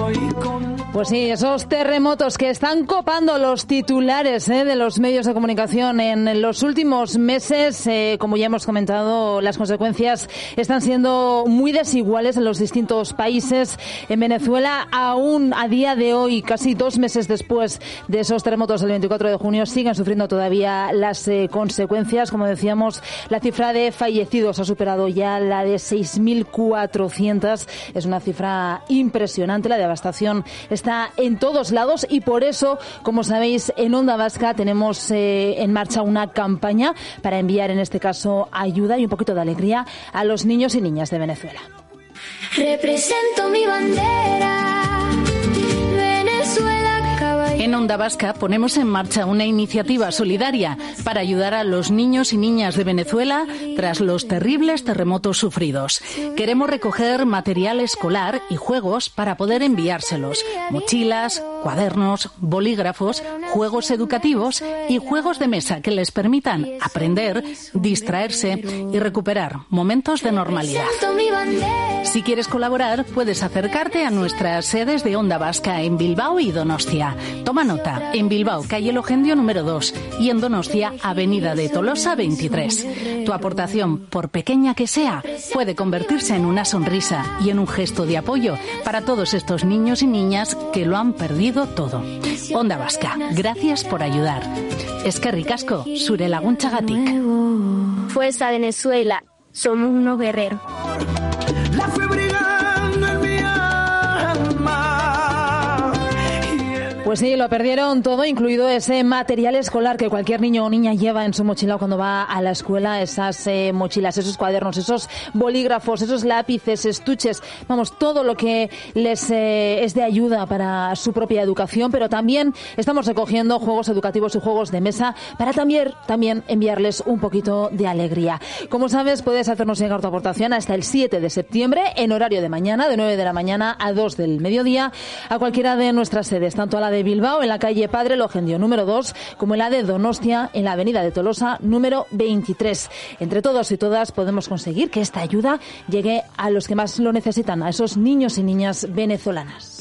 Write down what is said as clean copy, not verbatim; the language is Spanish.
Pues sí, esos terremotos que están copando los titulares de los medios de comunicación en los últimos meses, como ya hemos comentado, las consecuencias están siendo muy desiguales en los distintos países. En Venezuela, aún a día de hoy, casi 2 meses después de esos terremotos del 24 de junio, siguen sufriendo todavía las consecuencias. Como decíamos, la cifra de fallecidos ha superado ya la de 6.400. Es una cifra impresionante. La devastación está en todos lados y por eso, como sabéis, en Onda Vasca tenemos en marcha una campaña para enviar, en este caso, ayuda y un poquito de alegría a los niños y niñas de Venezuela. Represento mi bandera, Venezuela. En Onda Vasca ponemos en marcha una iniciativa solidaria para ayudar a los niños y niñas de Venezuela tras los terribles terremotos sufridos. Queremos recoger material escolar y juegos para poder enviárselos. Mochilas, cuadernos, bolígrafos, juegos educativos y juegos de mesa que les permitan aprender, distraerse y recuperar momentos de normalidad. Si quieres colaborar, puedes acercarte a nuestras sedes de Onda Vasca en Bilbao y Donostia. Toma nota, en Bilbao, calle Logendio número 2 y en Donostia, avenida de Tolosa 23. Tu aportación, por pequeña que sea, puede convertirse en una sonrisa y en un gesto de apoyo para todos estos niños y niñas que lo han perdido todo. Onda Vasca, gracias por ayudar. Eskerrik asko, zure laguntzagatik. Fuerza Venezuela, somos unos guerreros. La febril en mi alma. Pues sí, lo perdieron todo, incluido ese material escolar que cualquier niño o niña lleva en su mochila cuando va a la escuela, esas mochilas, esos cuadernos, esos bolígrafos, esos lápices, estuches, vamos, todo lo que les es de ayuda para su propia educación, pero también estamos recogiendo juegos educativos y juegos de mesa para también enviarles un poquito de alegría. Como sabes, puedes hacernos llegar tu aportación hasta el 7 de septiembre en horario de mañana, de 9 de la mañana a 2 del mediodía, a cualquiera de nuestras sedes, tanto a la de Bilbao, en la calle Padre Logendio número 2, como en la de Donostia, en la avenida de Tolosa número 23. Entre todos y todas podemos conseguir que esta ayuda llegue a los que más lo necesitan, a esos niños y niñas venezolanas.